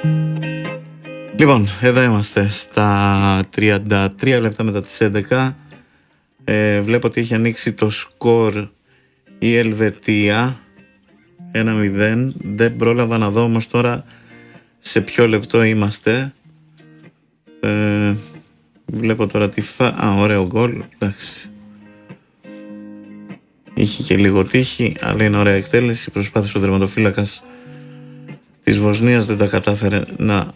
Λοιπόν, εδώ είμαστε στα 33 λεπτά μετά τις 11. Βλέπω ότι έχει ανοίξει το σκορ η Ελβετία 1-0. Δεν πρόλαβα να δω όμως τώρα σε ποιο λεπτό είμαστε. Βλέπω τώρα τι ωραίο γκολ. Εντάξει. Είχε και λίγο τύχη, αλλά είναι ωραία εκτέλεση. Προσπάθησε ο τερματοφύλακας της Βοσνίας, δεν τα κατάφερε να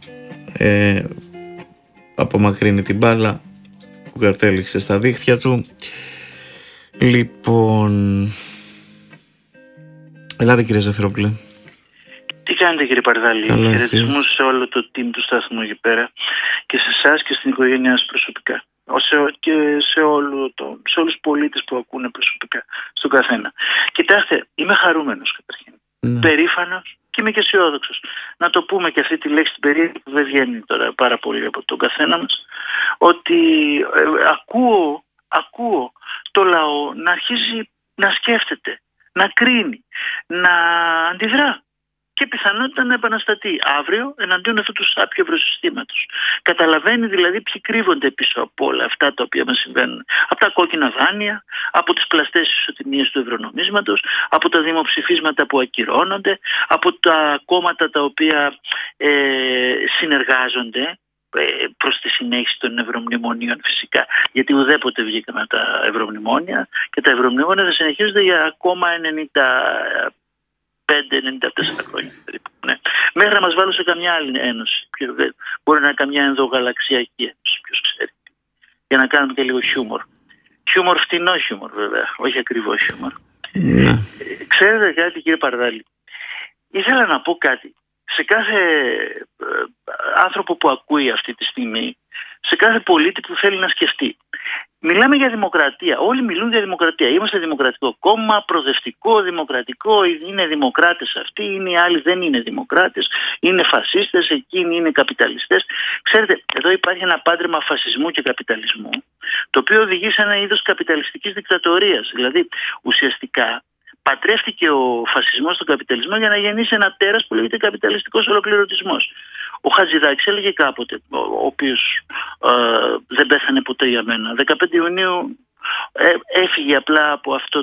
απομακρύνει την μπάλα που κατέληξε στα δίχτυα του. Λοιπόν, ελάτε κύριε Ζαφυρόπουλε. Τι κάνετε κύριε Παρδάλη? Χαιρετισμούς σε όλο το team του σταθμού εκεί πέρα και σε εσάς και στην οικογένειά σας προσωπικά και σε όλους τους πολίτες που ακούνε προσωπικά, στον καθένα. Κοιτάξτε, είμαι χαρούμενος καταρχήν, περήφανος και είμαι και αισιόδοξος. Να το πούμε και αυτή τη λέξη την περίεργη που δεν βγαίνει τώρα πάρα πολύ από τον καθένα μας, ότι ακούω το λαό να αρχίζει να σκέφτεται, να κρίνει, να αντιδρά και πιθανότητα να επαναστατεί αύριο εναντίον αυτού του σάπιου ευρωσυστήματος. Καταλαβαίνει δηλαδή ποιοι κρύβονται πίσω από όλα αυτά τα οποία μας συμβαίνουν. Από τα κόκκινα δάνεια, από τις πλαστές ισοτιμίες του ευρωνομίσματος, από τα δημοψηφίσματα που ακυρώνονται, από τα κόμματα τα οποία συνεργάζονται προς τη συνέχιση των ευρωμνημονίων φυσικά. Γιατί ουδέποτε βγήκαν τα ευρωμνημόνια και τα ευρωμνημόνια θα συνεχίζονται για ακόμα 95-94 χρόνια περίπου. Ναι. Μέχρι να μας βάλουν σε καμιά άλλη ένωση. Μπορεί να είναι καμιά ενδογαλαξιακή ένωση, ποιος ξέρει. Για να κάνουμε και λίγο χιούμορ. Χιούμορ, φτηνό χιούμορ βέβαια, όχι ακριβό χιούμορ. Ξέρετε κάτι κύριε Παρδάλη? Ήθελα να πω κάτι. Σε κάθε άνθρωπο που ακούει αυτή τη στιγμή, σε κάθε πολίτη που θέλει να σκεφτεί. Μιλάμε για δημοκρατία. Όλοι μιλούν για δημοκρατία. Είμαστε δημοκρατικό κόμμα, προοδευτικό, δημοκρατικό. Είναι δημοκράτες αυτοί, είναι οι άλλοι δεν είναι δημοκράτες. Είναι φασίστες, εκείνοι είναι καπιταλιστές. Ξέρετε, εδώ υπάρχει ένα πάντρεμα φασισμού και καπιταλισμού, το οποίο οδηγεί σε ένα είδος καπιταλιστικής δικτατορίας. Δηλαδή, ουσιαστικά πατρεύτηκε ο φασισμός στον καπιταλισμό για να γεννήσει ένα τέρας που λέγεται καπιταλιστικός ολοκληρωτισμός. Ο Χατζηδάκης έλεγε κάποτε, ο οποίος δεν πέθανε ποτέ για μένα, 15 Ιουνίου έφυγε απλά από αυτό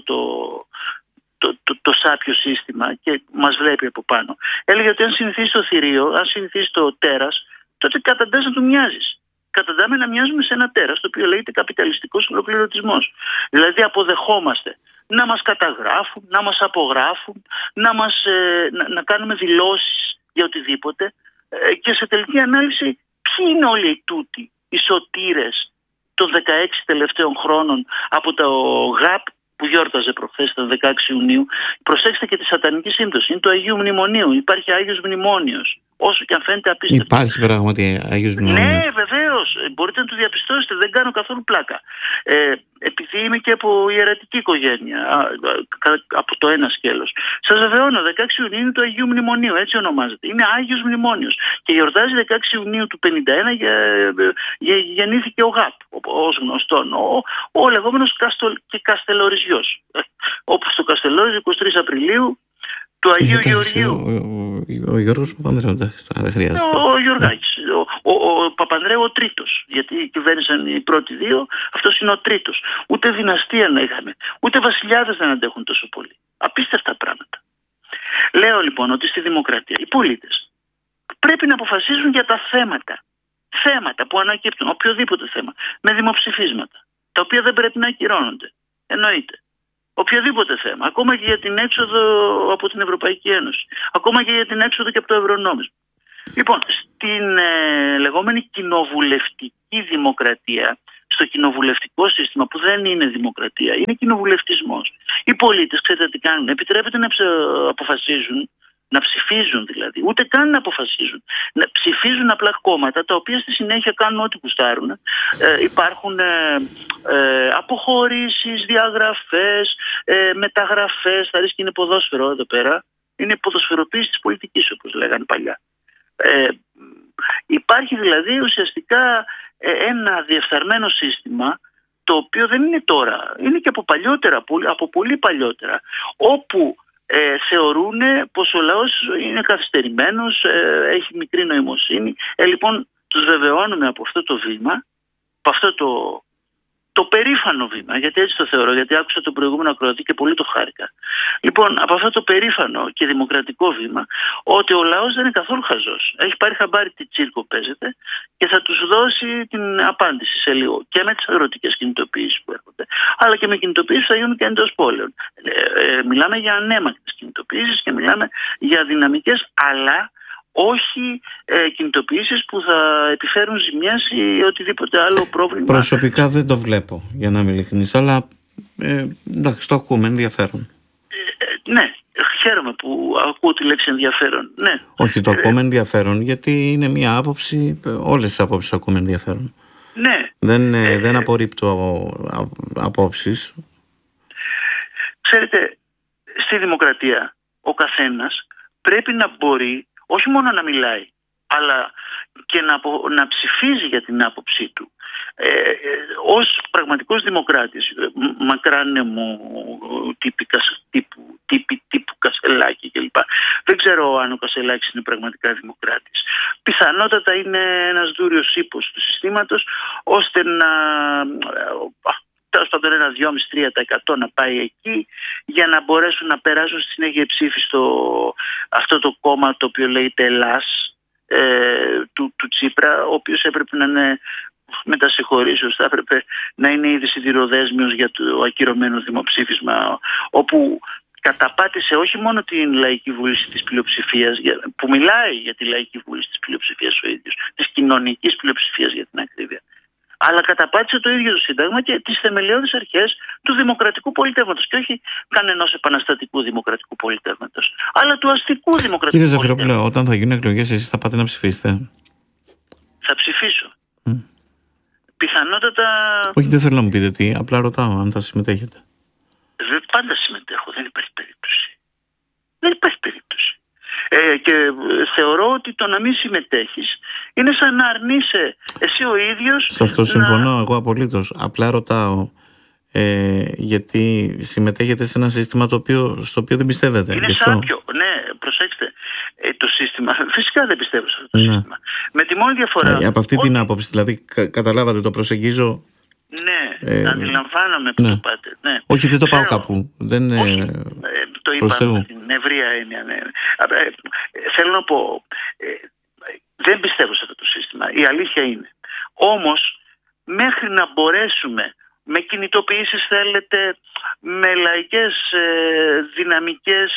το σάπιο σύστημα και μας βλέπει από πάνω. Έλεγε ότι αν συνηθίσει το θηρίο, αν συνηθίσει το τέρας, τότε καταντάς να του μοιάζεις. Καταντάμε να μοιάζουμε σε ένα τέρας, το οποίο λέγεται καπιταλιστικός ολοκληρωτισμός. Δηλαδή αποδεχόμαστε να μας καταγράφουν, να μας απογράφουν, να κάνουμε δηλώσεις για οτιδήποτε και σε τελική ανάλυση ποιοι είναι όλοι οι τούτοι, οι σωτήρες των 16 τελευταίων χρόνων από το ΓΑΠ που γιόρταζε προχθές τον 16 Ιουνίου. Προσέξτε και τη σατανική σύμπτωση, είναι το Αγίου Μνημονίου, υπάρχει Άγιος Μνημόνιος. Όσο και αν φαίνεται απίστευτο. Υπάρχει πράγματι Άγιος Μνημόνιος? Ναι, βεβαίως. Μπορείτε να το διαπιστώσετε. Δεν κάνω καθόλου πλάκα. Επειδή είμαι και από ιερατική οικογένεια, από το ένα σκέλος. Σας βεβαιώνω, 16 Ιουνίου είναι του Αγίου Μνημονίου, έτσι ονομάζεται. Είναι Άγιος Μνημόνιος. Και γιορτάζει 16 Ιουνίου του 1951 γεννήθηκε ο ΓΑΠ, ως γνωστόν. Ο λεγόμενος Καστελοριζιός. Όπως το Καστελόριζιο, 23 Απριλίου. Του Αγίου Γεωργίου. Ο Γιώργος Παπανδρέου, δεν χρειάζεται. Ο Γιωργάκης. Ο Παπανδρέου ο τρίτος. Γιατί κυβέρνησαν οι πρώτοι δύο, αυτός είναι ο τρίτος. Ούτε δυναστεία να είχαμε. Ούτε βασιλιάδες δεν αντέχουν τόσο πολύ. Απίστευτα πράγματα. Λέω λοιπόν ότι στη δημοκρατία οι πολίτες πρέπει να αποφασίζουν για τα θέματα. Θέματα που ανακύπτουν, οποιοδήποτε θέμα. Με δημοψηφίσματα. Τα οποία δεν πρέπει να ακυρώνονται. Εννοείται. Οποιοδήποτε θέμα, ακόμα και για την έξοδο από την Ευρωπαϊκή Ένωση, ακόμα και για την έξοδο και από το ευρωνόμισμα. Λοιπόν, στην λεγόμενη κοινοβουλευτική δημοκρατία, στο κοινοβουλευτικό σύστημα που δεν είναι δημοκρατία, είναι κοινοβουλευτισμός. Οι πολίτες, ξέρετε τι κάνουν, επιτρέπεται να αποφασίζουν, να ψηφίζουν δηλαδή, ούτε καν να αποφασίζουν. Να ψηφίζουν απλά κόμματα τα οποία στη συνέχεια κάνουν ό,τι κουστάρουν. Υπάρχουν αποχωρήσεις, διαγραφές, μεταγραφές, θα ρίσκει είναι ποδόσφαιρο εδώ πέρα. Είναι ποδοσφαιροποίηση της πολιτικής όπως λέγανε παλιά. Υπάρχει δηλαδή ουσιαστικά ένα διεφθαρμένο σύστημα το οποίο δεν είναι τώρα, είναι και από παλιότερα, από πολύ παλιότερα, όπου θεωρούν πως ο λαός είναι καθυστερημένος, έχει μικρή νοημοσύνη. Λοιπόν, τους βεβαιώνουμε από αυτό το βήμα, από αυτό το περήφανο βήμα, γιατί έτσι το θεωρώ, γιατί άκουσα τον προηγούμενο ακροατή και πολύ το χάρηκα. Λοιπόν, από αυτό το περήφανο και δημοκρατικό βήμα, ότι ο λαός δεν είναι καθόλου χαζός. Έχει πάρει χαμπάρι τι τσίρκο παίζεται και θα τους δώσει την απάντηση σε λίγο. Και με τις αγροτικές κινητοποιήσεις που έρχονται, αλλά και με κινητοποιήσεις που θα γίνουν και εντός πόλεων. Μιλάμε για ανέμακτες κινητοποιήσεις και μιλάμε για δυναμικές, αλλά όχι κινητοποιήσεις που θα επιφέρουν ζημιές ή οτιδήποτε άλλο πρόβλημα. Προσωπικά δεν το βλέπω, για να είμαι ειλικρινής, αλλά εντάξει, το ακούμε, ενδιαφέρον. Ναι, χαίρομαι που ακούω τη λέξη ενδιαφέρον. Ναι. Όχι, το ακούμε ενδιαφέρον, γιατί είναι μια άποψη, όλες τις απόψεις ακούμε ενδιαφέρον. Ναι. Δεν απορρίπτω απόψεις. Ξέρετε, στη δημοκρατία ο καθένας πρέπει να μπορεί όχι μόνο να μιλάει, αλλά και να ψηφίζει για την άποψή του. Ως πραγματικός δημοκράτης, μακράν μου τύπου Κασελάκη κλπ. Δεν ξέρω αν ο Κασελάκης είναι πραγματικά δημοκράτης. Πιθανότατα είναι ένας δούριος ύπος του συστήματος, ώστε να... τέλος πάντων 1-2,5-3% να πάει εκεί, για να μπορέσουν να περάσουν στη συνέχεια ψήφοι στο αυτό το κόμμα το οποίο λέγεται Ελλάς, του Τσίπρα, ο οποίος έπρεπε να είναι, με τα συγχωρήσεως, θα έπρεπε να είναι ήδη σιδηροδέσμιος για το ακυρωμένο δημοψήφισμα, όπου καταπάτησε όχι μόνο την λαϊκή βούληση της πλειοψηφίας, που μιλάει για τη λαϊκή βούληση της πλειοψηφίας ο ίδιος, της κοινωνικής πλειοψηφίας για την ακρίβεια, αλλά καταπάτησε το ίδιο το Σύνταγμα και τις θεμελιώδεις αρχές του δημοκρατικού πολιτεύματος. Και όχι κανενός επαναστατικού δημοκρατικού πολιτεύματος, αλλά του αστικού δημοκρατικού Κύριε Ζαφυρόπουλε, όταν θα γίνουν εκλογές, εσείς θα πάτε να ψηφίσετε? Θα ψηφίσω. Πιθανότατα. Όχι, δεν θέλω να μου πείτε τι, απλά ρωτάω αν θα συμμετέχετε. Πάντα συμμετέχω, δεν υπάρχει περίπτωση. Δεν υπάρχει περίπτωση. Και θεωρώ ότι το να μην συμμετέχεις είναι σαν να αρνείσαι εσύ ο ίδιος. Σε αυτό συμφωνώ εγώ απολύτως. Απλά ρωτάω γιατί συμμετέχετε σε ένα σύστημα στο οποίο δεν πιστεύετε. Είναι σάπιο. Ναι, προσέξτε. Το σύστημα, φυσικά δεν πιστεύω σε αυτό το σύστημα. Με τη μόνη διαφορά. Από αυτή την άποψη, δηλαδή, καταλάβατε, το προσεγγίζω. Ναι, αντιλαμβάνομαι που το πάτε. Ναι. Όχι, δεν το πάω κάπου. Όχι, το είπα στην ευρεία έννοια. Ναι. Θέλω να πω, δεν πιστεύω σε αυτό το σύστημα. Η αλήθεια είναι. Όμως, μέχρι να μπορέσουμε με κινητοποιήσεις, θέλετε, με λαϊκές δυναμικές,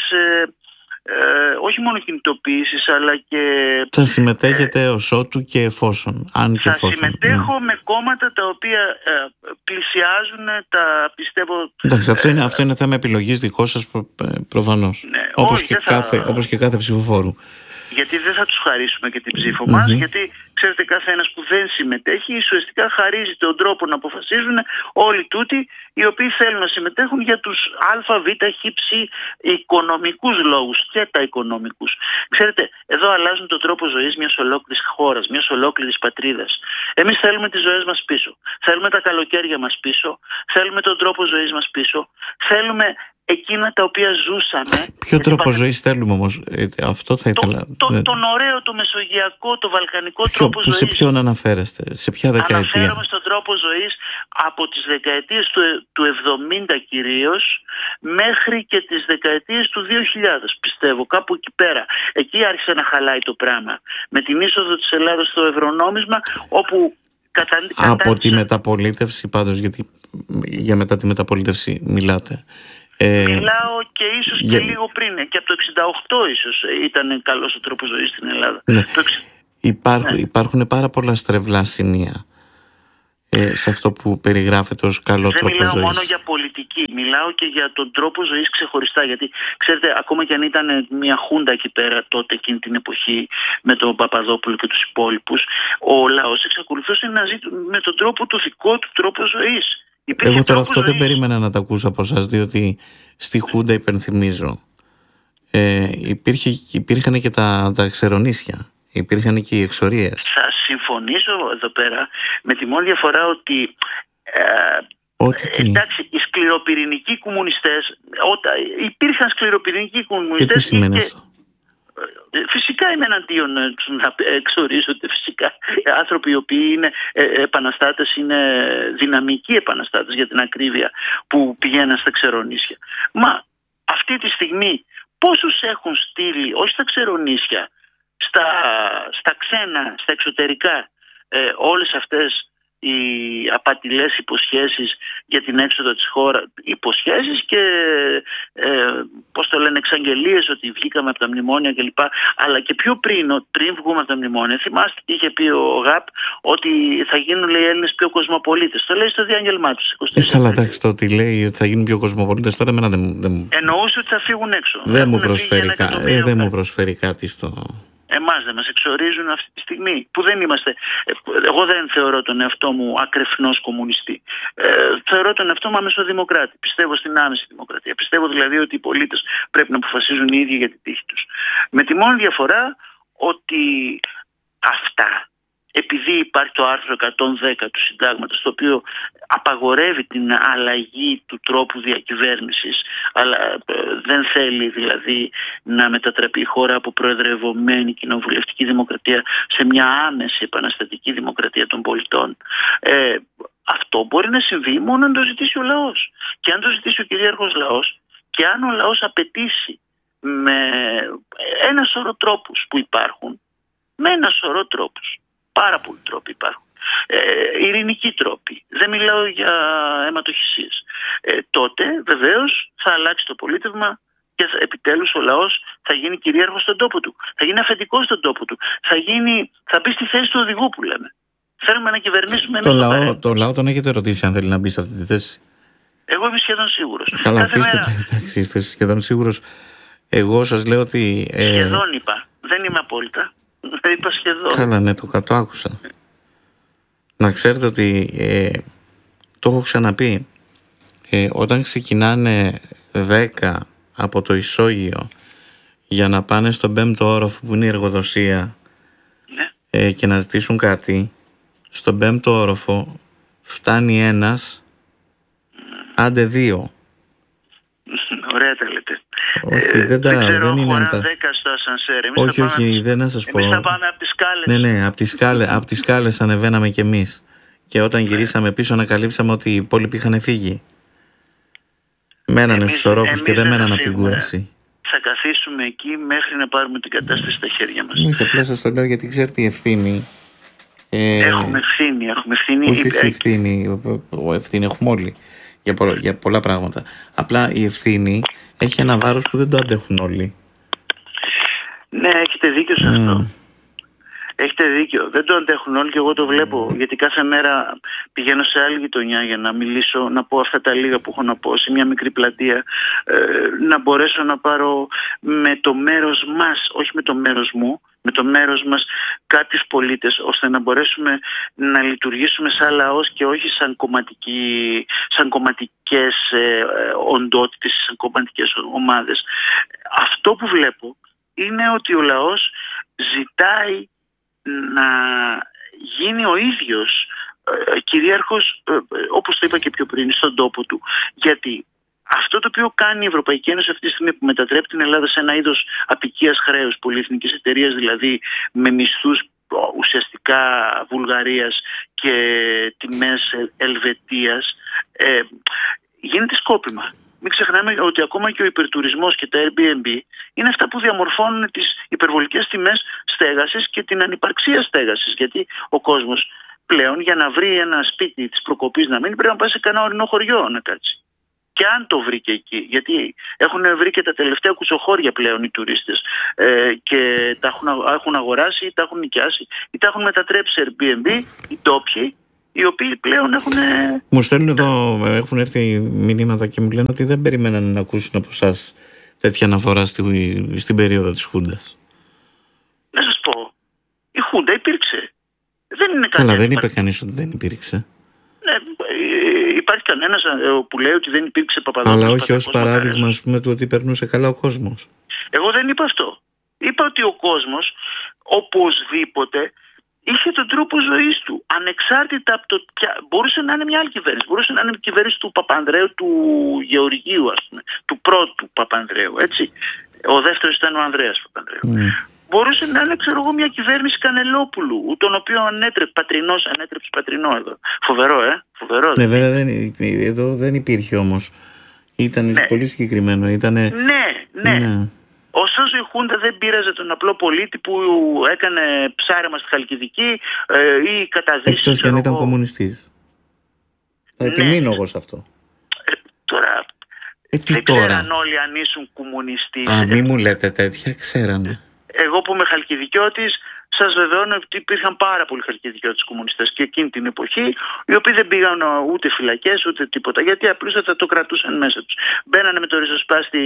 όχι μόνο κινητοποιήσεις, αλλά και... Θα συμμετέχετε ως ότου και εφόσον. Θα συμμετέχω με κόμματα τα οποία πλησιάζουν τα, πιστεύω... Εντάξει, αυτό είναι θέμα επιλογής δικό σας προφανώς. Ναι, όπως και κάθε ψηφοφόρου. Γιατί δεν θα τους χαρίσουμε και την ψήφο μας, γιατί ξέρετε, κάθε ένας που δεν συμμετέχει ουσιαστικά χαρίζει τον τρόπο να αποφασίζουν όλοι τούτοι οι οποίοι θέλουν να συμμετέχουν για τους α, β, χ, ψ οικονομικούς λόγους και τα οικονομικούς. Ξέρετε, εδώ αλλάζουν τον τρόπο ζωής μιας ολόκληρης χώρας, μιας ολόκληρης πατρίδας. Εμείς θέλουμε τις ζωές μας πίσω, θέλουμε τα καλοκαίρια μας πίσω, θέλουμε τον τρόπο ζωής μας πίσω, θέλουμε εκείνα τα οποία ζούσαμε. Ποιο τρόπο ζωής θέλουμε όμως? Αυτό θα ήθελα. Τον ωραίο, το μεσογειακό, το βαλκανικό τρόπο ζωής. Σε ποιον αναφέρεστε? Σε ποια δεκαετία? Αναφέρομαι στον τρόπο ζωής από τις δεκαετίες του 70 κυρίως μέχρι και τις δεκαετίες του 2000, πιστεύω, κάπου εκεί πέρα. Εκεί άρχισε να χαλάει το πράγμα. Με την είσοδο της Ελλάδας στο ευρωνόμισμα, όπου από τη μεταπολίτευση, πάντως, γιατί για μετά τη μεταπολίτευση μιλάτε. Μιλάω και ίσως και λίγο πριν, και από το 68 ίσως ήταν καλός ο τρόπος ζωής στην Ελλάδα. Ναι. Υπάρχουν πάρα πολλά στρεβλά σημεία σε αυτό που περιγράφεται ως καλό τρόπο ζωής. Δεν μιλάω μόνο για πολιτική, μιλάω και για τον τρόπο ζωής ξεχωριστά. Γιατί ξέρετε, ακόμα και αν ήταν μια χούντα εκεί πέρα τότε, εκείνη την εποχή, με τον Παπαδόπουλο και τους υπόλοιπους, ο λαός εξακολουθούσε να ζει με τον τρόπο του δικό του τρόπο ζωής. Εγώ τώρα αυτό δεν περίμενα να τα ακούσω από εσάς, διότι στη Χούντα, υπενθυμίζω, υπήρχαν και τα ξερονίσια, υπήρχαν και οι εξορίες. Θα συμφωνήσω εδώ πέρα, με τη μόνη διαφορά ότι Εντάξει, οι σκληροπυρηνικοί κομμουνιστές, υπήρχαν σκληροπυρηνικοί κομμουνιστές. Και τι σημαίνει αυτό? Φυσικά είμαι εναντίον να εξορίζονται φυσικά άνθρωποι οι οποίοι είναι επαναστάτες, είναι δυναμικοί επαναστάτες για την ακρίβεια, που πηγαίναν στα ξερονήσια. Μα αυτή τη στιγμή πόσους έχουν στείλει, όχι στα ξερονήσια, στα ξένα, στα εξωτερικά, όλες αυτές οι απατηλές υποσχέσεις για την έξοδο της χώρας, υποσχέσεις και εξαγγελίες ότι βγήκαμε από τα μνημόνια κλπ. Αλλά και πιο πριν βγούμε από τα μνημόνια, θυμάστε τι είχε πει ο ΓΑΠ, ότι θα γίνουν, λέει, οι Έλληνες πιο κοσμοπολίτες. Το λέει στο διάγγελμά τους. Καλά, εντάξει, το ότι λέει ότι θα γίνουν πιο κοσμοπολίτες τώρα εμένα δεν... Εννοούσε ότι θα φύγουν έξω. Δεν μου προσφέρει κάτι στο... Εμάς δεν μας εξορίζουν αυτή τη στιγμή που δεν είμαστε. Εγώ δεν θεωρώ τον εαυτό μου ακρεφνός κομμουνιστή. Θεωρώ τον εαυτό μου αμεσοδημοκράτη. Πιστεύω στην άμεση δημοκρατία. Πιστεύω δηλαδή ότι οι πολίτες πρέπει να αποφασίζουν οι ίδιοι για την τύχη τους. Με τη μόνη διαφορά ότι αυτά, επειδή υπάρχει το άρθρο 110 του Συντάγματος, το οποίο απαγορεύει την αλλαγή του τρόπου διακυβέρνησης, αλλά δεν θέλει δηλαδή να μετατραπεί η χώρα από προεδρευομένη κοινοβουλευτική δημοκρατία σε μια άμεση επαναστατική δημοκρατία των πολιτών, αυτό μπορεί να συμβεί μόνο αν το ζητήσει ο λαός. Και αν το ζητήσει ο κυρίαρχος λαός, και αν ο λαός απαιτήσει με ένα σωρό τρόπους που υπάρχουν, με ένα σωρό τρόπους, πάρα πολλοί τρόποι υπάρχουν, ειρηνικοί τρόποι, δεν μιλάω για αιματοχυσίες, τότε βεβαίως θα αλλάξει το πολίτευμα και επιτέλους ο λαός θα γίνει κυρίαρχος στον τόπο του, θα γίνει αφεντικός στον τόπο του, θα μπει στη θέση του οδηγού που λέμε. Θέλουμε να κυβερνήσουμε το λαό τον έχετε ρωτήσει αν θέλει να μπει σε αυτή τη θέση? Εγώ είμαι σχεδόν σίγουρος. Καλά, αφήστε, εντάξει, είστε σχεδόν σίγουρος. Εγώ σας λέω ότι... Σχεδόν είπα, δεν είμαι απόλυτα. Είπα σχεδόν. Καλά, ναι, το άκουσα. Να ξέρετε ότι το έχω ξαναπεί, όταν ξεκινάνε 10 από το ισόγειο για να πάνε στον 5ο όροφο που είναι η εργοδοσία, ναι, και να ζητήσουν κάτι, στον 5ο όροφο φτάνει ένας, άντε 2. Ωραία τα λέτε. Όχι, δεν ξέρω, δεν είναι 10 στο ασανσέρ. Όχι, δεν να σας πω. Εμείς θα πάμε από τις σκάλες. Ναι, από τις σκάλες ανεβαίναμε κι εμείς. Και όταν γυρίσαμε πίσω ανακαλύψαμε ότι οι υπόλοιποι είχαν φύγει. Μένανε στους ορόφους και δεν μένανε από την κούραση. Θα καθίσουμε εκεί μέχρι να πάρουμε την κατάσταση στα χέρια μας. Όχι, απλά σας το λέω γιατί ξέρετε η ευθύνη. Έχουμε ευθύνη. Όχι ευθύνη έχουμε όλοι για πολλά πράγματα. Απλά η ευθύνη έχει ένα βάρος που δεν το αντέχουν όλοι. Ναι, έχετε δίκιο σε αυτό. Έχετε δίκιο. Δεν το αντέχουν όλοι και εγώ το βλέπω. Γιατί κάθε μέρα πηγαίνω σε άλλη γειτονιά για να μιλήσω, να πω αυτά τα λίγα που έχω να πω σε μια μικρή πλατεία. Να μπορέσω να πάρω με το μέρος μας, όχι με το μέρος μου, με το μέρος μας κάποιους πολίτες, ώστε να μπορέσουμε να λειτουργήσουμε σαν λαός και όχι σαν κομματικές οντότητες, σαν κομματικές ομάδες. Αυτό που βλέπω είναι ότι ο λαός ζητάει να γίνει ο ίδιος κυρίαρχος, όπως το είπα και πιο πριν, στον τόπο του. Γιατί αυτό το οποίο κάνει η Ευρωπαϊκή Ένωση αυτή τη στιγμή, που μετατρέπει την Ελλάδα σε ένα είδος αποικίας χρέους, πολυεθνικής εταιρείας δηλαδή, με μισθούς ουσιαστικά Βουλγαρίας και τιμές Ελβετίας, γίνεται σκόπιμα. Μην ξεχνάμε ότι ακόμα και ο υπερτουρισμός και τα Airbnb είναι αυτά που διαμορφώνουν τις υπερβολικές τιμές στέγασης και την ανυπαρξία στέγασης. Γιατί ο κόσμος πλέον για να βρει ένα σπίτι της προκοπής να μείνει πρέπει να πάει σε κανένα ορεινό χωριό να κάτσει. Και αν το βρει και εκεί, γιατί έχουν βρει και τα τελευταία κουτσοχώρια πλέον οι τουρίστες και τα έχουν αγοράσει ή τα έχουν νοικιάσει ή τα έχουν μετατρέψει σε Airbnb οι ντόπιοι, οι οποίοι πλέον έχουν... Μου στέλνουν εδώ, έχουν έρθει μηνύματα και μου λένε ότι δεν περιμέναν να ακούσουν από εσάς τέτοια αναφορά στην περίοδο της Χούντας. Να σας πω, η Χούντα υπήρξε. Δεν είναι καλά, δεν είπε κανείς ότι δεν υπήρξε. Ναι, υπάρχει κανένας που λέει ότι δεν υπήρξε Παπαδόπουλος. Αλλά όχι ως παράδειγμα, ας πούμε, του ότι περνούσε καλά ο κόσμος. Εγώ δεν είπα αυτό. Είπα ότι ο κόσμος οπωσδήποτε είχε τον τρόπο ζωής του, ανεξάρτητα από το μπορούσε να είναι μια άλλη κυβέρνηση, μπορούσε να είναι η κυβέρνηση του Παπανδρέου, του Γεωργίου, ας πούμε, του πρώτου Παπανδρέου, έτσι. Ο δεύτερος ήταν ο Ανδρέας Παπανδρέου. Μπορούσε να είναι, ξέρω εγώ, μια κυβέρνηση Κανελόπουλου, τον οποίο ανέτρεψε Πατρινό εδώ. Φοβερό, φοβερό. Ναι, βέβαια εδώ δεν υπήρχε όμως. Ήταν πολύ συγκεκριμένο. Ναι. Ωστόσο η Χούντα δεν πείραζε τον απλό πολίτη που έκανε ψάρεμα στη Χαλκιδική ή καταδύσεις. Εκτός και αν ήταν κομμουνιστής. Θα επιμείνω εγώ σε αυτό. Τώρα, δεν ξέραν όλοι αν ήσουν κομμουνιστής. Μη μου λέτε τέτοια, ξέρανε. Εγώ που είμαι χαλκιδικιώτης, σας βεβαιώνω ότι υπήρχαν πάρα πολλοί χαλκιδικιώτες κομμουνιστές και εκείνη την εποχή, οι οποίοι δεν πήγαν ούτε φυλακές ούτε τίποτα, γιατί απλούστατα το κρατούσαν μέσα τους. Μπαίνανε με το ριζοσπάστη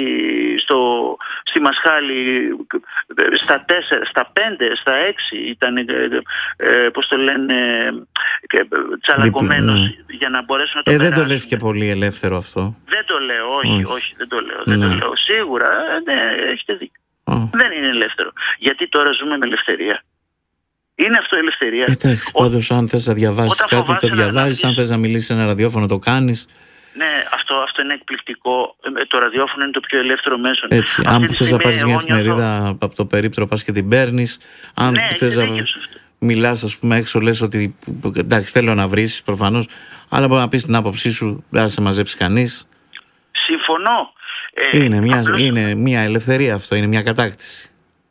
στη Μασχάλη στα 4, στα 5, στα 6, ήταν, πώς το λένε, τσαλακωμένος για να μπορέσουν να το περάσουν. Δεν το λες και πολύ ελεύθερο αυτό. Δεν το λέω, όχι, δεν το λέω. Σίγουρα, έχετε δίκιο. Δεν είναι ελεύθερο. Γιατί τώρα ζούμε με ελευθερία. Είναι αυτό η ελευθερία. Εντάξει, πάντως αν θες να διαβάσεις κάτι, το διαβάζεις. Αν θες να μιλήσεις σε ένα ραδιόφωνο, το κάνεις. Ναι, αυτό είναι εκπληκτικό. Το ραδιόφωνο είναι το πιο ελεύθερο μέσο. Έτσι. Αν θες να πάρεις μια εφημερίδα από το περίπτερο, πας και την παίρνεις. Αν θες να μιλάς, ας πούμε, έξω, λες ότι εντάξει, θέλω να βρεις προφανώς, αλλά μπορεί να πεις την άποψή σου, δεν θα σε μαζέψει κανείς. Συμφωνώ. Είναι μια ελευθερία αυτό, είναι μια κατάκτηση.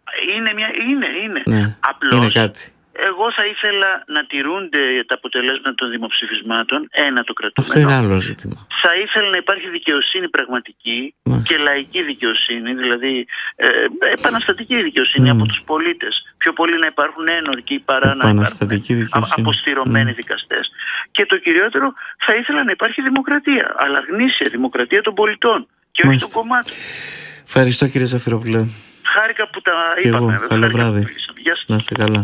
Είναι. Ναι, απλώς, είναι κάτι. εγώ θα ήθελα να τηρούνται τα αποτελέσματα των δημοψηφισμάτων, το κρατούμενο. Αυτό είναι άλλο ζήτημα. Θα ήθελα να υπάρχει δικαιοσύνη πραγματική και λαϊκή δικαιοσύνη, δηλαδή επαναστατική δικαιοσύνη από τους πολίτες. Πιο πολύ να υπάρχουν ένορκοι παρά να υπάρχουν αποστηρωμένοι δικαστές. Και το κυριότερο, θα ήθελα να υπάρχει δημοκρατία, αλλά γνήσια δημοκρατία των πολιτών και όχι των κομμάτων. Ευχαριστώ, κύριε Ζαφυρόπουλε. Χάρηκα που τα είπαμε. Καλό βράδυ. Να είστε καλά.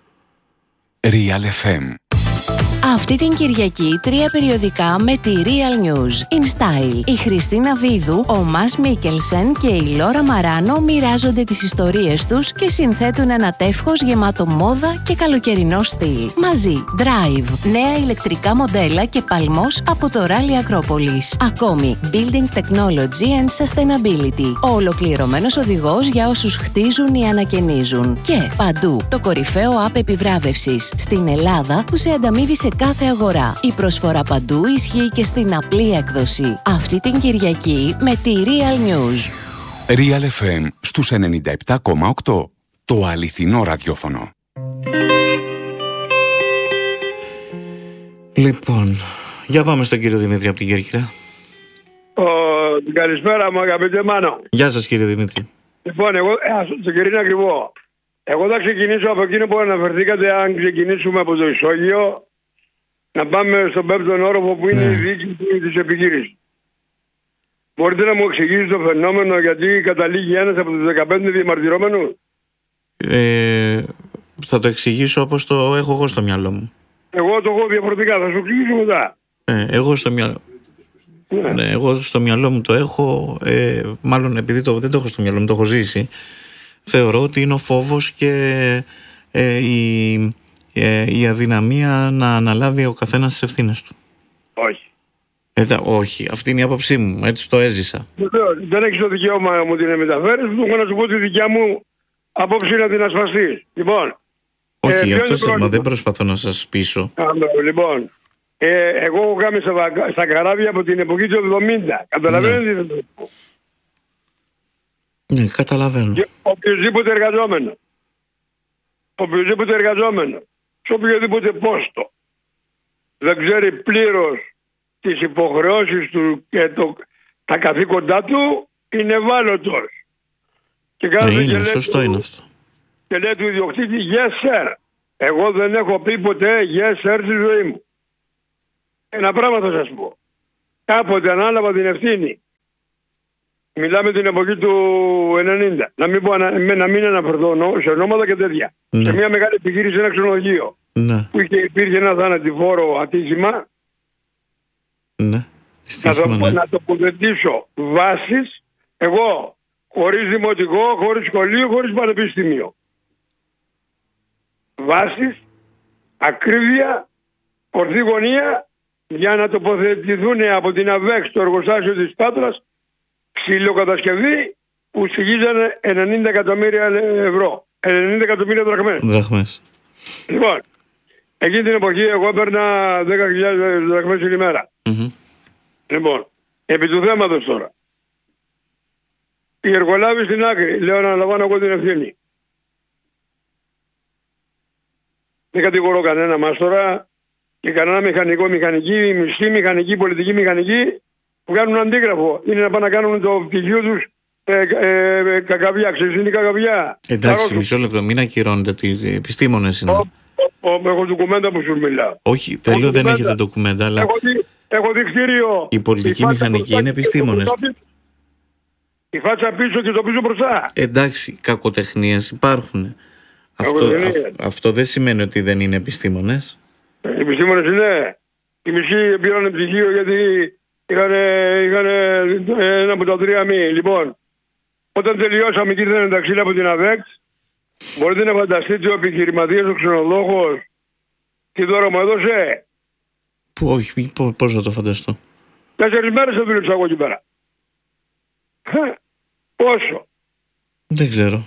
Real FM. Αυτή την Κυριακή 3 περιοδικά με τη Real News. In Style. Η Χριστίνα Βίδου, ο Μας Μίκελσεν και η Λόρα Μαράνο μοιράζονται τις ιστορίες τους και συνθέτουν ένα τεύχος γεμάτο μόδα και καλοκαιρινό στυλ. Μαζί, Drive, νέα ηλεκτρικά μοντέλα και παλμός από το Rally Acropolis. Ακόμη, Building Technology and Sustainability. Ο ολοκληρωμένος οδηγός για όσους χτίζουν ή ανακαινίζουν. Και παντού, το κορυφαίο app επιβράβευσης στην Ελλάδα που σε ανταμείβει σε κάθε αγορά. Η προσφορά παντού ισχύει και στην απλή έκδοση. Αυτή την Κυριακή με τη Real News. Real FM στους 97,8. Το αληθινό ραδιόφωνο. Λοιπόν, για πάμε στον κύριο Δημήτρη από την Κέρκυρα. Καλησπέρα μου, αγαπητέ Μάνο. Γεια σας, κύριε Δημήτρη. Λοιπόν, εγώ, το κύριο είναι ακριβό. Εγώ θα ξεκινήσω από εκείνο που αναφερθήκατε, αν ξεκινήσουμε από το ισόγειο, να πάμε στον 5ο όροφο που είναι η διοίκηση της επιχείρησης. Μπορείτε να μου εξηγήσετε το φαινόμενο γιατί καταλήγει ένας από τους 15 διαμαρτυρόμενους? Θα το εξηγήσω όπως το έχω εγώ στο μυαλό μου. Εγώ το έχω διαφορετικά, θα σου εξηγήσω μετά. Εγώ στο μυαλό μου το έχω, μάλλον επειδή δεν το έχω στο μυαλό μου, το έχω ζήσει. Θεωρώ ότι είναι ο φόβος και η αδυναμία να αναλάβει ο καθένας τις ευθύνες του. Όχι. Όχι, αυτή είναι η άποψή μου, έτσι το έζησα. Δεν έχεις το δικαίωμα μου την μεταφέρεις, έχω να σου πω τη δικιά μου απόψη να την ασπαστείς. Λοιπόν, όχι, αυτό δεν προσπαθώ να σας πείσω. Λοιπόν, εγώ έχω κάνει στα καράβια από την εποχή του 70. Καταλαβαίνετε τι θα το πω? Ναι, καταλαβαίνω. Οποιοδήποτε εργαζόμενο, σε οποιοδήποτε πόστο, δεν ξέρει πλήρως τις υποχρεώσεις του και τα καθήκοντά του, είναι ευάλωτος. Και είναι, σωστό είναι αυτό. Και λέει του ιδιοκτήτη, yes sir. Εγώ δεν έχω πει ποτέ yes sir στη ζωή μου. Ένα πράγμα θα σας πω. Κάποτε ανάλαβα την ευθύνη. Μιλάμε την εποχή του 90. Να μην αναφερθώ σε ονόματα και τέτοια. Ναι. Σε μια μεγάλη επιχείρηση, ένα ξενοδοχείο. Ναι. Που υπήρχε ένα θανατηφόρο ατύχημα. Ναι. Να τοποθετήσω βάσεις. Εγώ, χωρίς δημοτικό, χωρίς σχολείο, χωρίς πανεπιστήμιο. Βάσεις ακρίβεια, ορθή γωνία, για να τοποθετηθούν από την ΑΒΕΚ στο εργοστάσιο της Πάτρας ξυλοκατασκευή που στοιχίζανε 90 εκατομμύρια ευρώ. 90 εκατομμύρια δραχμές. Λοιπόν, εκείνη την εποχή εγώ έπαιρνα 10.000 δραχμές την ημέρα. Λοιπόν, επί του θέματος τώρα. Οι εργολάβοι στην άκρη, λέω να αναλαμβάνω εγώ την ευθύνη. Δεν κατηγορώ κανένα μάστορα και κανένα μηχανικό, μηχανική, μισθή, μηχανική, πολιτική, μηχανική που κάνουν αντίγραφο. Είναι να πάνε να κάνουν το πτυχίο τους κακαβιά, ξέρεις είναι η κακαβιά. Εντάξει, μισό λεπτό, μην ακυρώνετε ότι οι επιστήμονες είναι. Έχω ντοκουμέντα που σου μιλάω. Όχι, τέλειο δεν έχετε ντοκουμέντα, αλλά έχω δικτύριο. οι πολιτικοί μηχανικοί είναι επιστήμονες. Η φάτσα πίσω και το πίσω μπροστά. Εντάξει, κακοτεχνίες υπάρχουν. Αυτό δεν σημαίνει ότι δεν είναι επιστήμονες. Οι επιστήμονες είναι. Οι μισοί πήραν πτυχίο γιατί είχαν ένα από τα 3 μη. Λοιπόν, όταν τελειώσαμε και ήρθαν τα ξύλα από την ΑΒΕΚ, μπορείτε να φανταστείτε ο επιχειρηματίας, ο ξενοδόχος, τι δώρο μου έδωσε. Όχι, πώς να το φανταστώ. 4 μέρες θα δούλεψα εγώ εκεί πέρα. Πόσο? Δεν ξέρω.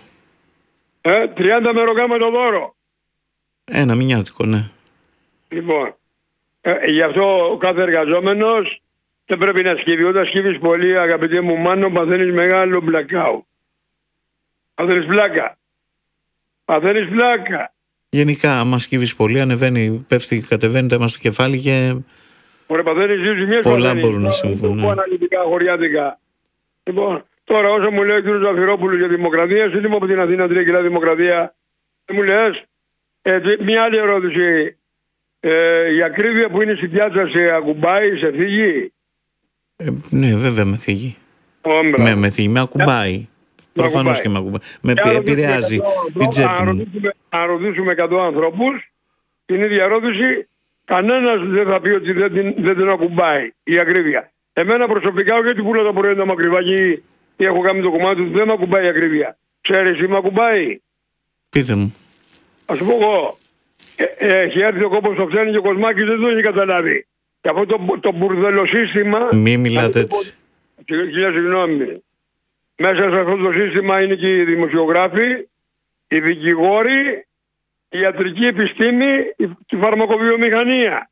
30 μεροκάμα δώρο. Ένα μηνιάτικο, ναι. Λοιπόν, γι' αυτό ο κάθε εργαζόμενος δεν πρέπει να σκύβει. Όταν σκύβεις πολύ, αγαπητέ μου Μάνο, παθαίνεις μεγάλο μπλακάου. Παθαίνεις πλάκα. Παθαίνεις πλάκα. Γενικά, άμα σκύβεις πολύ, ανεβαίνει, πέφτει, κατεβαίνει το αίμα στο κεφάλι και ωραία, παθαίνεις δύο ζημιές. Πολλά μπορούν να συμβούν. Ναι. Αναλυτικά, χωριάτικα. Λοιπόν, τώρα όσο μου λέει ο κ. Ζαφυρόπουλος για δημοκρατία, είμαι από την Αθήνα 3 κιλά δημοκρατία. Μου λες, μια άλλη ερώτηση. Η ακρίβεια που είναι στην πιάτσα σε ακουμπάει, σε θίγει? Ναι, βέβαια με θίγει. Με θίγει, με ακουμπάει. Προφανώς και με ακουμπάει. Με επηρεάζει την τσέπη μου. Αν ρωτήσουμε 100 ανθρώπους, την ίδια ερώτηση, κανένας δεν θα πει ότι δεν την ακουμπάει η ακρίβεια. Εμένα προσωπικά, γιατί πουλώ τα προϊόντα μου ακριβάκι ή έχω κάνει το κομμάτι του, δεν με ακουμπάει η ακρίβεια. Ξέρεις ή με ακουμπάει? Πείτε μου. Ας πω εγώ. Έχει έρθει ο κόμπος στο ξένο και ο Κοσμάκης δεν το έχει καταλάβει. Και αυτό το μπουρδελοσύστημα... Μη μιλάτε έτσι. Συγγνώμη. Μέσα σε αυτό το σύστημα είναι και οι δημοσιογράφοι, οι δικηγόροι, η ιατρική επιστήμη, η φαρμακοβιομηχανία.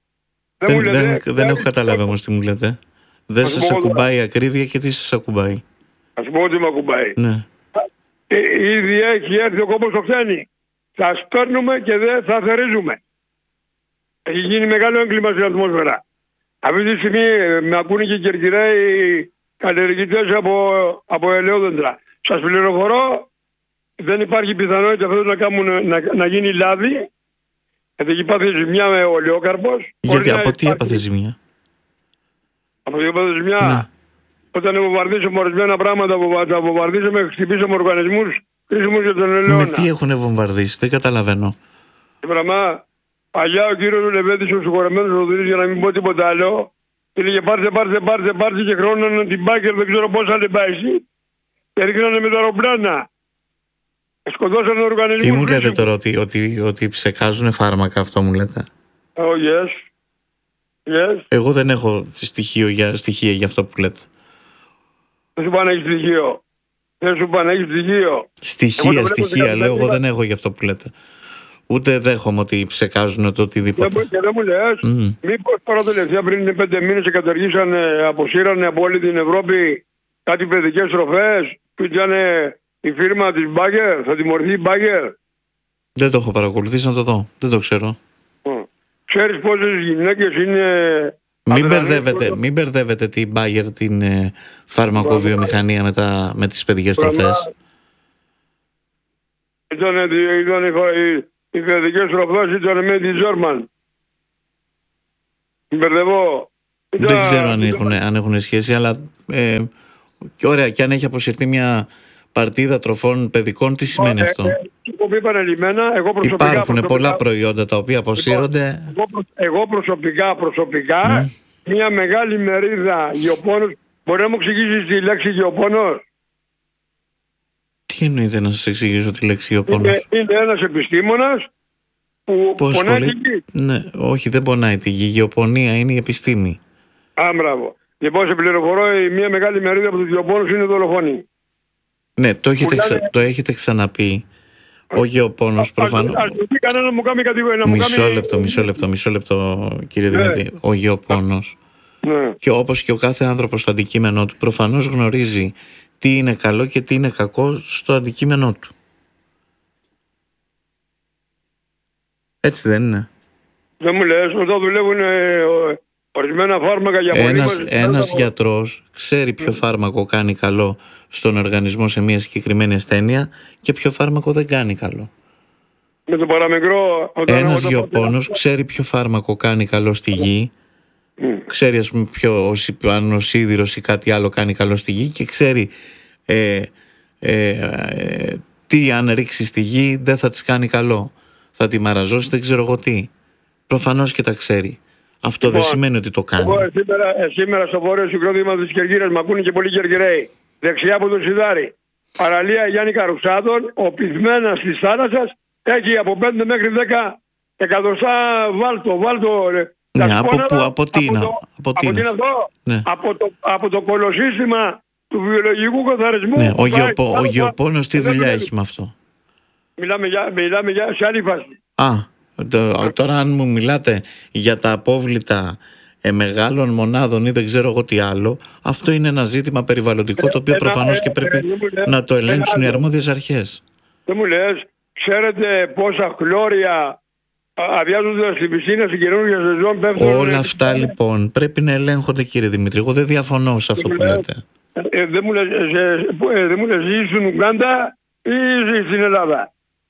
Δεν έχω καταλάβει όμως τι μου λέτε. Δεν σας ακουμπάει η ακρίβεια και τι σας ακουμπάει? Ας πω ότι με ακουμπάει. Ναι. Ήδη έχει έρθει ο κόμπος στο ξένη. Θα σπέρνουμε και δεν θα θερίζουμε. Έχει γίνει μεγάλο έγκλημα στην ατμόσφαιρα. Αυτή τη στιγμή με ακούνε και οι Κερκυραίοι καλλιεργητές από ελαιόδεντρα. Σας πληροφορώ, δεν υπάρχει πιθανότητα αυτό να γίνει λάδι. Γιατί έχει πάθει ζημιά με ολαιόκαρπος. Γιατί από τι έπαθε ζημιά? Από τι έπαθε ζημιά? Ναι. Όταν βομβαρδίσαμε ορισμένα πράγματα, τα βομβαρδίσαμε, χτυπήσαμε οργανισμούς χρήσιμους για τον ελαιόνα. Με τι έχουν βομβαρδίσει, δεν καταλαβαίνω. Πράγμα, παλιά ο κύριος Λεβέντης, ο συγχωρεμένος Οδηρής, για να μην πω τίποτα άλλο, έλεγε πάρτε και χρόνωναν την Μπάκερ, δεν ξέρω πόσα λεπτά εσύ, και ρίχνανε με τα αεροπλάνα. Σκοτώσανε οργανισμούς. Τι μου λέτε τώρα, ότι ψεκάζουν φάρμακα, αυτό μου λέτε? Oh, yes. Εγώ δεν έχω στοιχεία για αυτό που λέτε. Δεν σου πάνε έχεις στοιχείο. Στοιχεία, λέω, εγώ δεν έχω για αυτό που λέτε. Ούτε δέχομαι ότι ψεκάζουν το οτιδήποτε. Και δεν μου λες, μήπως τώρα τελευταία πριν 5 μήνες αποσύρανε από όλη την Ευρώπη κάτι παιδικές τροφές που ήταν η φίρμα της Μπάγκερ, θα τιμωρηθεί η Μπάγκερ. Δεν το έχω παρακολουθήσει, να το δω. Δεν το ξέρω. Ξέρεις πόσες γυναίκες είναι... Μην μπερδεύετε την Bayer, την φαρμακοβιομηχανία με τις παιδικές τροφές. Ήταν οι παιδικές τροφές ήταν με τη Ζόρμαν. Μπερδεύω. Δεν ξέρω αν έχουν σχέση, αλλά και ωραία, και αν έχει αποσυρθεί μια παρτίδα τροφών παιδικών, τι σημαίνει αυτό? Υπάρχουν πολλά προϊόντα τα οποία αποσύρονται. Εγώ προσωπικά μια μεγάλη μερίδα γεωπόνους. Μπορεί να μου εξηγήσεις τη λέξη γεωπόνος? Τι εννοείται να σας εξηγήσω τη λέξη γεωπόνος? Είναι ένας επιστήμονας που πονάει τη γη. Ναι, όχι, δεν πονάει τη γη. Η γεωπονία είναι η επιστήμη. Μπράβο. Λοιπόν, σε πληροφορώ, μια μεγάλη μερίδα από τους γεωπόνους είναι δολοφόνοι. Ναι, το έχετε ξαναπεί. Ο γεωπόνος προφανώς. Μισό λεπτό, κύριε Δημήτρη. Ο γεωπόνος, και όπως και ο κάθε άνθρωπος στο αντικείμενό του, προφανώς γνωρίζει τι είναι καλό και τι είναι κακό στο αντικείμενό του. Έτσι δεν είναι? Δεν μου λες, όταν δουλεύουν ορισμένα φάρμακα για ένας γιατρός ξέρει ποιο φάρμακο κάνει καλό στον οργανισμό σε μια συγκεκριμένη ασθένεια και ποιο φάρμακο δεν κάνει καλό. Με το παραμικρό... Ένας γεωπόνος ξέρει ποιο φάρμακο κάνει καλό στη γη, ξέρει ας πούμε αν ο σίδηρος ή κάτι άλλο κάνει καλό στη γη και ξέρει τι αν ρίξει στη γη δεν θα της κάνει καλό. Θα τη μαραζώσει, δεν ξέρω εγώ τι. Προφανώς και τα ξέρει. Αυτό δεν σημαίνει ότι το κάνει. Σήμερα στο βόρειο συγκρότημα της Κερκύρας μ' ακούνε και πολλοί Κερκυραίοι. Δεξιά από το Σιδάρι. Παραλία Γιάννη Καρουξάτων, ο πυθμένας της θάλασσας έχει από 5 μέχρι 10 εκατοστά βάλτο. Ναι, από τι είναι αυτό? Ναι. Από το κολοσύστημα του βιολογικού καθαρισμού. Ναι, ο γεωπόνος τι δουλειά έχει με αυτό? Μιλάμε για σε άλλη φάση. Τώρα αν μου μιλάτε για τα απόβλητα μεγάλων μονάδων ή δεν ξέρω εγώ τι άλλο, αυτό είναι ένα ζήτημα περιβαλλοντικό το οποίο προφανώς και πρέπει να το ελέγξουν οι αρμόδιες αρχές. Δεν μου λες, ξέρετε πόσα χλώρια αδειάζονται στην πισίνα στην καινούργια σεζόν πέφτουν? Όλα αυτά λοιπόν πρέπει να ελέγχονται, κύριε Δημήτρη. Εγώ δεν διαφωνώ σε αυτό που λέτε. Δεν μου λες ζεις στην Ουγκάντα ή ζεις στην Ελλάδα?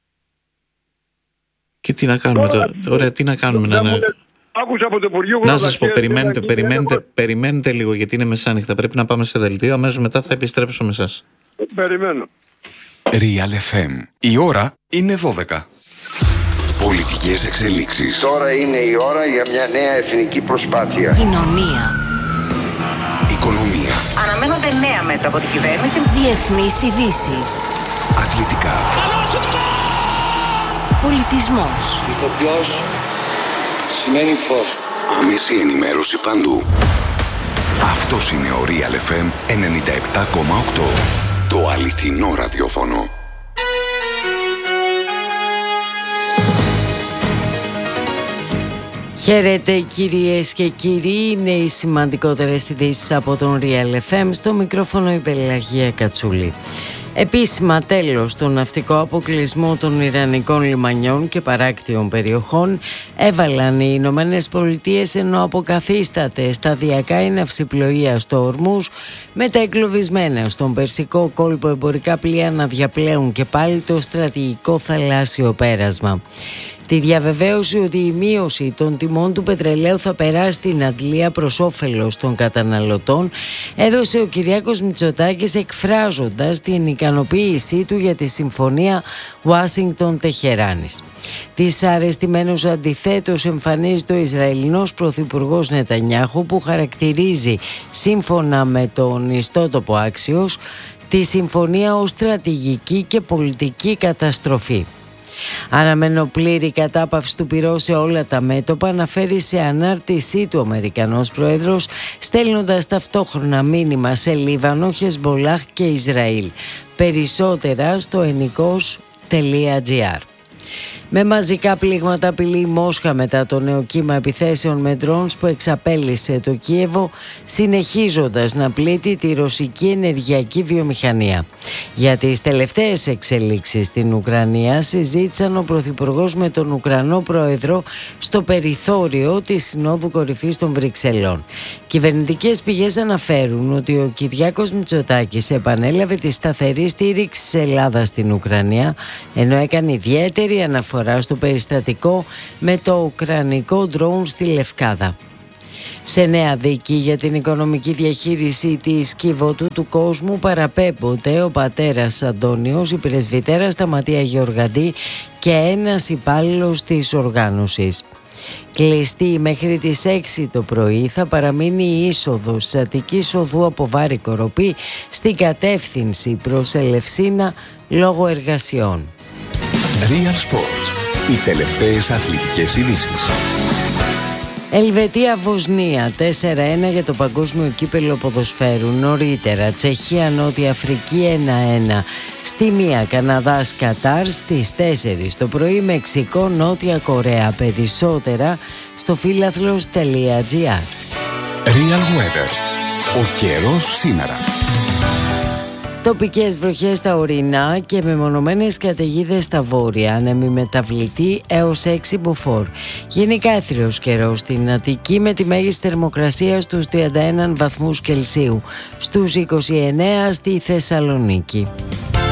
Και τι να κάνουμε τώρα? Ωραία, τι να κάνουμε? Άκουσα από το Υπουργείο. Να σας πω, περιμένετε λίγο, γιατί είναι μεσάνυχτα. Πρέπει να πάμε σε δελτίο. Αμέσως μετά θα επιστρέψω με εσάς. Περιμένω. Real FM. Η ώρα είναι 12. Πολιτικές εξελίξεις. Τώρα είναι η ώρα για μια νέα εθνική προσπάθεια. Κοινωνία. Οικονομία. Αναμένονται νέα μέτρα από την κυβέρνηση. Διεθνείς ειδήσεις. Αθλητικά. Πολιτισμός. Ηθοποιός σημαίνει φως. Άμεση ενημέρωση παντού. Αυτός είναι ο Real FM 97,8. Το αληθινό ραδιόφωνο. Χαίρετε κυρίες και κύριοι, είναι οι σημαντικότερες ειδήσεις από τον Real FM. Στο μικρόφωνο η Πελαγία Κατσούλη. Επίσημα τέλος στον ναυτικό αποκλεισμό των Ιρανικών λιμανιών και παράκτιων περιοχών έβαλαν οι Ηνωμένες Πολιτείες, ενώ αποκαθίσταται σταδιακά η ναυσιπλοεία στο Ορμούζ, με τα εγκλωβισμένα στον Περσικό κόλπο εμπορικά πλοία να διαπλέουν και πάλι το στρατηγικό θαλάσσιο πέρασμα. Τη διαβεβαίωση ότι η μείωση των τιμών του πετρελαίου θα περάσει στην αντλία προς όφελος των καταναλωτών έδωσε ο Κυριάκος Μητσοτάκης, εκφράζοντας την ικανοποίησή του για τη συμφωνία Ουάσιγκτον-Τεχεράνης. Δυσαρεστημένος αντιθέτως εμφανίζεται ο Ισραηλινός Πρωθυπουργός Νετανιάχου, που χαρακτηρίζει, σύμφωνα με τον ιστότοπο Άξιος, τη συμφωνία ως στρατηγική και πολιτική καταστροφή. Αναμένω πλήρη κατάπαυση του πυρός σε όλα τα μέτωπα, αναφέρει σε ανάρτησή του ο Αμερικανός Πρόεδρος, στέλνοντας ταυτόχρονα μήνυμα σε Λίβανο, Χεσμπολάχ και Ισραήλ. Περισσότερα στο ennikos.gr. Με μαζικά πλήγματα απειλεί η Μόσχα μετά το νέο κύμα επιθέσεων με ντρόουνς που εξαπέλυσε το Κίεβο, συνεχίζοντας να πλήττει τη ρωσική ενεργειακή βιομηχανία. Για τις τελευταίες εξελίξεις στην Ουκρανία συζήτησαν ο Πρωθυπουργός με τον Ουκρανό Πρόεδρο στο περιθώριο της Συνόδου Κορυφής των Βρυξελών. Κυβερνητικές πηγές αναφέρουν ότι ο Κυριάκος Μητσοτάκης επανέλαβε τη σταθερή στήριξη της Ελλάδας στην Ουκρανία, ενώ έκανε ιδιαίτερη αναφορά στο περιστατικό με το ουκρανικό ντρόουν στη Λευκάδα. Σε νέα δίκη για την οικονομική διαχείριση της Κιβωτού του κόσμου παραπέμπονται ο πατέρας Αντώνιος, η πρεσβυτέρα Σταματία Γεωργαντή και ένας υπάλληλος της οργάνωσης. Κλειστή μέχρι τις 6 το πρωί θα παραμείνει η είσοδος της Αττικής Οδού από Βάρη Κοροπή στην κατεύθυνση προς Ελευσίνα λόγω εργασιών. Real Sports. Οι τελευταίες αθλητικές ειδήσεις. Ελβετία-Βοσνία 4-1 για το παγκόσμιο κύπελλο ποδοσφαίρου. Νωρίτερα Τσεχία-Νότια Αφρική 1-1. Στη 1 Καναδάς-Κατάρ στις 4 το πρωί. Μεξικό-Νότια Κορέα. Περισσότερα στο φίλαθλος.gr. Real Weather. Ο καιρός σήμερα. Τοπικές βροχές στα ορεινά και μεμονωμένες καταιγίδες στα βόρεια, άνεμη μεταβλητή έως 6 μποφόρ. Γενικά έθριος καιρός στην Αττική με τη μέγιστη θερμοκρασία στους 31 βαθμούς Κελσίου, στους 29 στη Θεσσαλονίκη.